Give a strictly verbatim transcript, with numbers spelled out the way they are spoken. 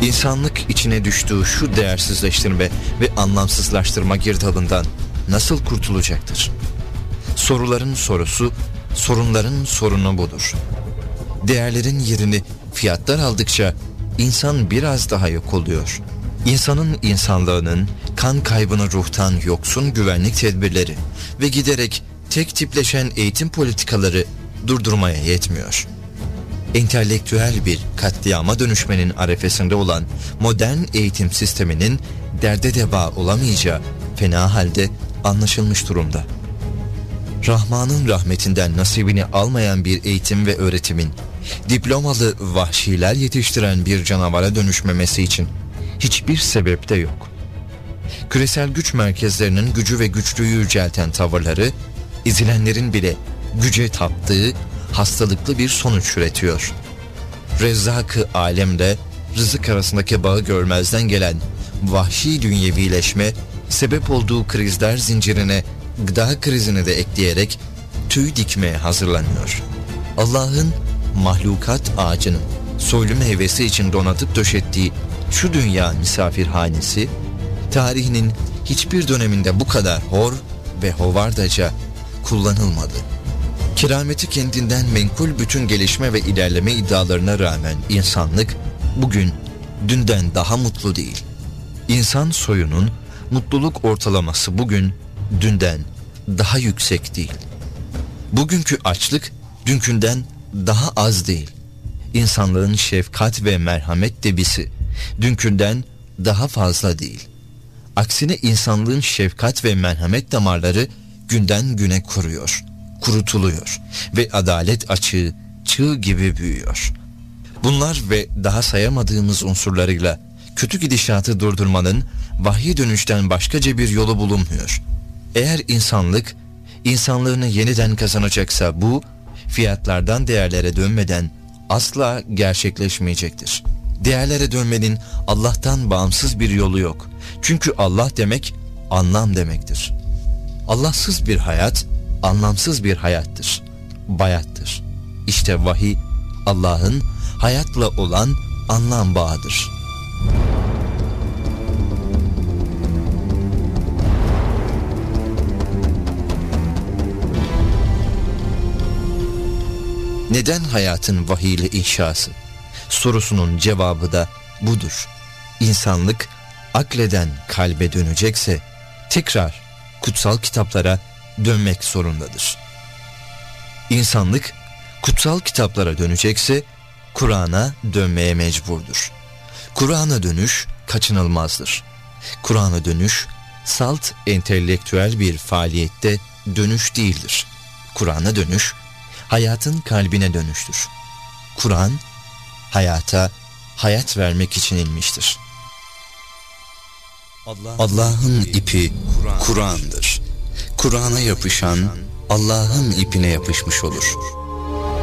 İnsanlık içine düştüğü şu değersizleştirme ve anlamsızlaştırma girdabından nasıl kurtulacaktır? Soruların sorusu, sorunların sorunu budur. Değerlerin yerini fiyatlar aldıkça insan biraz daha yok oluyor. İnsanın insanlığının kan kaybını ruhtan yoksun güvenlik tedbirleri ve giderek tek tipleşen eğitim politikaları durdurmaya yetmiyor. Entelektüel bir katliama dönüşmenin arefesinde olan modern eğitim sisteminin derde deva olamayacağı fena halde anlaşılmış durumda. Rahman'ın rahmetinden nasibini almayan bir eğitim ve öğretimin diplomalı vahşiler yetiştiren bir canavara dönüşmemesi için hiçbir sebep de yok. Küresel güç merkezlerinin gücü ve güçlüğü yücelten tavırları, ezilenlerin bile güce taptığı hastalıklı bir sonuç üretiyor. Rezzak-ı alemde rızık arasındaki bağı görmezden gelen vahşi dünyevileşme, sebep olduğu krizler zincirine gıda krizini de ekleyerek tüy dikmeye hazırlanıyor. Allah'ın mahlukat ağacının soylu meyvesi için donatıp döşettiği şu dünya misafirhanesi, tarihinin hiçbir döneminde bu kadar hor ve hovardaca kullanılmadı. Kerameti kendinden menkul bütün gelişme ve ilerleme iddialarına rağmen insanlık bugün dünden daha mutlu değil. İnsan soyunun mutluluk ortalaması bugün dünden daha yüksek değil. Bugünkü açlık dünkünden daha az değil. İnsanlığın şefkat ve merhamet debisi dünkünden daha fazla değil. Aksine insanlığın şefkat ve merhamet damarları günden güne kuruyor, kurutuluyor ve adalet açığı çığ gibi büyüyor. Bunlar ve daha sayamadığımız unsurlarıyla kötü gidişatı durdurmanın vahye dönüşten başkaca bir yolu bulunmuyor. Eğer insanlık insanlığını yeniden kazanacaksa bu fiyatlardan değerlere dönmeden asla gerçekleşmeyecektir. Değerlere dönmenin Allah'tan bağımsız bir yolu yok. Çünkü Allah demek anlam demektir. Allahsız bir hayat anlamsız bir hayattır, bayattır. İşte vahiy Allah'ın hayatla olan anlam bağıdır. Neden hayatın vahiy ile inşası sorusunun cevabı da budur. İnsanlık akleden kalbe dönecekse tekrar kutsal kitaplara dönmek zorundadır. İnsanlık kutsal kitaplara dönecekse Kur'an'a dönmeye mecburdur. Kur'an'a dönüş kaçınılmazdır. Kur'an'a dönüş salt entelektüel bir faaliyette dönüş değildir. Kur'an'a dönüş hayatın kalbine dönüştür. Kur'an hayata hayat vermek için inmiştir. Allah'ın ipi Kur'an'dır. Kur'an'a yapışan Allah'ın ipine yapışmış olur.